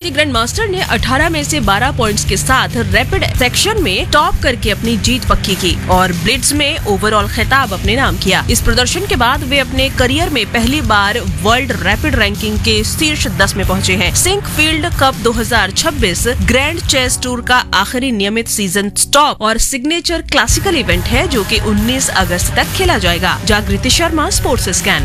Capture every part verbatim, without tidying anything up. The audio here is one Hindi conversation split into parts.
हालांकि ग्रैंड मास्टर ने अठारह में से बारह पॉइंट्स के साथ रैपिड सेक्शन में टॉप करके अपनी जीत पक्की की और ब्लिट्ज में ओवरऑल खिताब अपने नाम किया। इस प्रदर्शन के बाद वे अपने करियर में पहली बार वर्ल्ड रैपिड रैंकिंग के शीर्ष दस में पहुंचे हैं। सिंकफील्ड कप दो हज़ार छब्बीस ग्रैंड चेस टूर का आखिरी नियमित सीजन स्टॉप और सिग्नेचर क्लासिकल इवेंट है जो कि उन्नीस अगस्त तक खेला जाएगा। जागृति शर्मा, स्पोर्ट्स स्कैन।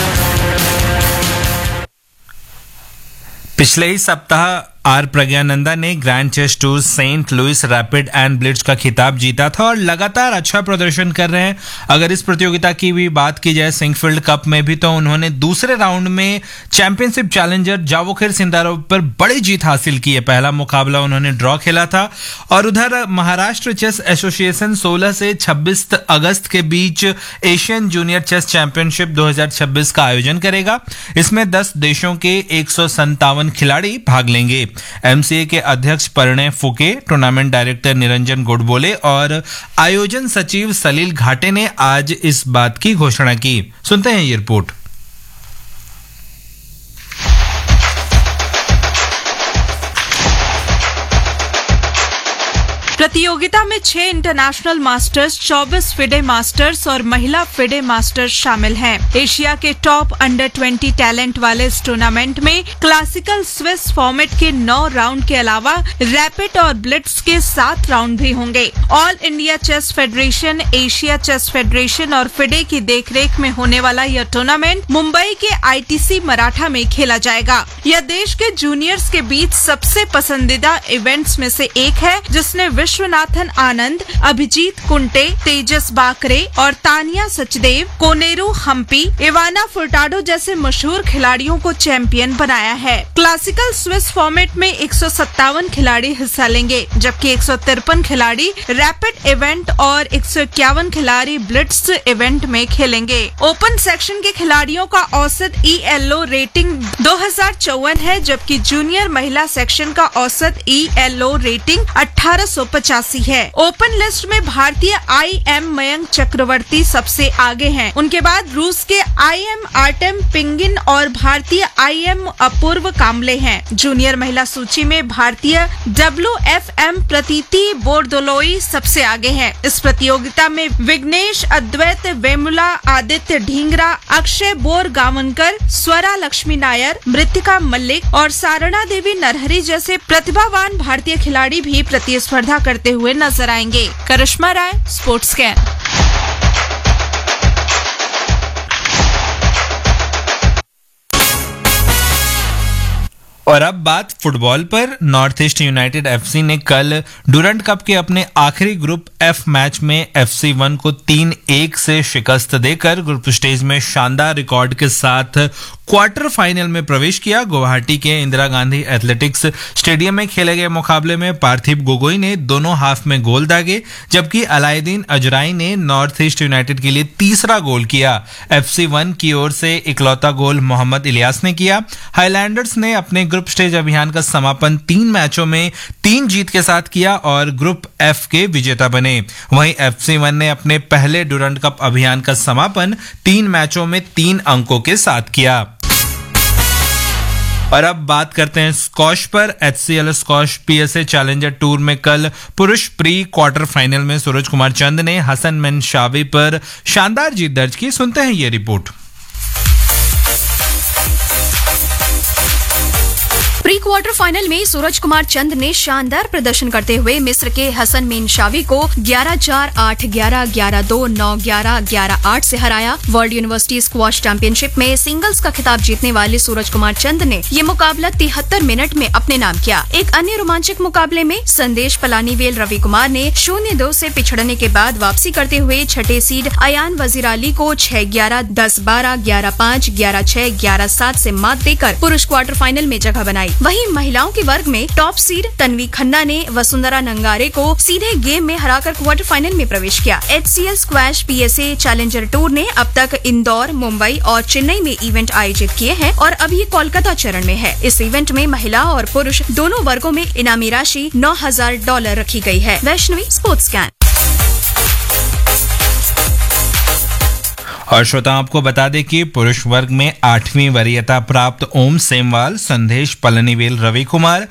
पिछले ही सप्ताह आर प्रज्ञानंदा ने grand chess tour Saint Louis rapid and blitz का खिताब जीता था और लगातार अच्छा प्रदर्शन कर रहे हैं। अगर इस प्रतियोगिता की भी बात की जाए सिंकफील्ड कप में भी, तो उन्होंने दूसरे राउंड में चैंपियनशिप चैलेंजर जावोखिर सिंदारोव पर बड़ी जीत हासिल की है। पहला मुकाबला उन्होंने ड्रॉ खेला था। और उधर महाराष्ट्र चेस एसोसिएशन सोलह से छब्बीस अगस्त के बीच एशियन जूनियर चेस चैंपियनशिप दो हज़ार छब्बीस का आयोजन करेगा। इसमें दस देशों के एक सौ संतावन खिलाड़ी भाग लेंगे। एमसीए के अध्यक्ष परिणय फुके, टूर्नामेंट डायरेक्टर निरंजन गोडबोले और आयोजन सचिव सलील घाटे ने आज इस बात की घोषणा की। सुनते हैं ये रिपोर्ट। प्रतियोगिता में छह इंटरनेशनल मास्टर्स, चौबीस फिडे मास्टर्स और महिला फिडे मास्टर्स शामिल हैं। एशिया के टॉप अंडर बीस टैलेंट वाले इस टूर्नामेंट में क्लासिकल स्विस फॉर्मेट के नौ राउंड के अलावा रैपिड और ब्लिट्ज के सात राउंड भी होंगे। All India chess federation, Asia chess federation और फिडे की देखरेख में होने वाला यह टूर्नामेंट मुंबई के आईटीसी मराठा में खेला जाएगा। यह देश के जूनियर्स के बीच सबसे पसंदीदा इवेंट्स में से एक है, जिसने विश्वनाथन आनंद, अभिजीत कुंटे, तेजस बाकरे और तानिया सचदेव, कोनेरू हम्पी, इवाना फुर्टाडो जैसे मशहूर खिलाड़ियों को चैंपियन बनाया है। क्लासिकल स्विस फॉर्मेट में एक सौ सत्तावन खिलाड़ी हिस्सा लेंगे, जबकि एक सौ तिरपन खिलाड़ी रैपिड इवेंट और एक सौ इक्यावन खिलाड़ी ब्लिट्ज इवेंट में खेलेंगे। ओपन सेक्शन के खिलाड़ियों का औसत ईएलओ रेटिंग दो हजार चौवन है, जबकि जूनियर महिला सेक्शन का औसत ईएलओ रेटिंग अठारह सौ पचासी है। ओपन लिस्ट में भारतीय आई एम मयंक चक्रवर्ती सबसे आगे हैं। उनके बाद रूस के आई एम आर्टेम पिंगिन और भारतीय आई एम अपूर्व काम्बले हैं। जूनियर महिला सूची में भारतीय डब्ल्यू एफ एम प्रतीति बोरदोलोई सबसे आगे हैं। इस प्रतियोगिता में विघ्नेश अद्वैत वेमुला, आदित्य ढींगरा, अक्षय बोर गावनकर, स्वरा लक्ष्मी नायर, मृतिका मल्लिक और सारणा देवी नरहरी जैसे प्रतिभावान भारतीय खिलाड़ी भी प्रतिस्पर्धा करते हुए नजर आएंगे। करिश्मा राय, स्पोर्ट्स स्कैन। और अब बात फुटबॉल पर। नॉर्थ ईस्ट यूनाइटेड एफसी ने कल डुरंट कप के अपने आखिरी ग्रुप एफ मैच में एफसी वन को तीन एक से शिकस्त देकर ग्रुप स्टेज में शानदार रिकॉर्ड के साथ क्वार्टर फाइनल में प्रवेश किया। गुवाहाटी के इंदिरा गांधी एथलेटिक्स स्टेडियम में खेले गए मुकाबले में पार्थिव गोगोई ने दोनों हाफ में गोल दागे, जबकि अलाउद्दीन अजराई ने नॉर्थ ईस्ट यूनाइटेड के लिए तीसरा गोल किया। एफसी वन की ओर से इकलौता गोल मोहम्मद इलियास ने किया। हाईलैंडर्स ने अपने ग्रुप स्टेज अभियान का समापन तीन मैचों में तीन जीत के साथ किया और ग्रुप एफ के विजेता बने। वहीं एफसी वन ने अपने पहले डुरंट कप अभियान का समापन तीन मैचों में तीन अंकों के साथ किया। और अब बात करते हैं स्क्वॉश पर। HCL squash PSA challenger tour में कल पुरुष प्री क्वार्टर फाइनल में सूरज कुमार चंद ने हसन मेनशावी पर शानदार जीत दर्ज की। सुनते हैं ये रिपोर्ट। प्री क्वार्टर फाइनल में सूरज कुमार चंद ने शानदार प्रदर्शन करते हुए मिस्र के हसन मेनशावी को ग्यारह चार, आठ ग्यारह, ग्यारह दो, नौ ग्यारह, ग्यारह आठ से हराया। वर्ल्ड यूनिवर्सिटी स्क्वॉश चैंपियनशिप में सिंगल्स का खिताब जीतने वाले सूरज कुमार चंद ने ये मुकाबला तिहत्तर मिनट में अपने नाम किया। एक अन्य रोमांचक मुकाबले में संदेश पलानीवेल रवि कुमार ने शून्य दो से पिछड़ने के बाद वापसी करते हुए छठे सीड अयान वजीर अली को छह ग्यारह, दस बारह, ग्यारह पाँच, ग्यारह छह, ग्यारह सात से मात देकर पुरुष क्वार्टर फाइनल में जगह बनाई। वहीं महिलाओं के वर्ग में टॉप सीड तन्वी खन्ना ने वसुंधरा नंगारे को सीधे गेम में हराकर क्वार्टर फाइनल में प्रवेश किया। HCL squash PSA challenger tour ने अब तक इंदौर, मुंबई और चेन्नई में इवेंट आयोजित किए हैं और अब ये कोलकाता चरण में है। इस इवेंट में महिला और पुरुष दोनों वर्गों में इनामी राशि नौ हजार डॉलर रखी गई है। Vaishnavi, sports scan. और श्रोता आपको बता दें कि पुरुष वर्ग में आठवीं वरीयता प्राप्त ओम सेमवाल, संदेश पलनीवेल रवि कुमार,